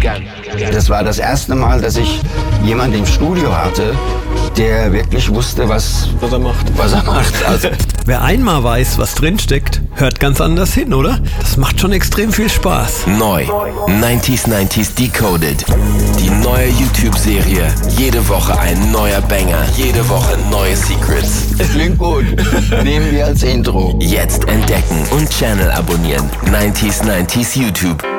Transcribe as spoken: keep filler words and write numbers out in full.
Das war das erste Mal, dass ich jemanden im Studio hatte, der wirklich wusste, was, was er macht. Was er macht. Also wer einmal weiß, was drinsteckt, hört ganz anders hin, oder? Das macht schon extrem viel Spaß. Neu. neunzig neunzig Decoded. Die neue YouTube-Serie. Jede Woche ein neuer Banger. Jede Woche neue Secrets. Klingt gut. Nehmen wir als Intro. Jetzt entdecken und Channel abonnieren. neunzig neunzig YouTube.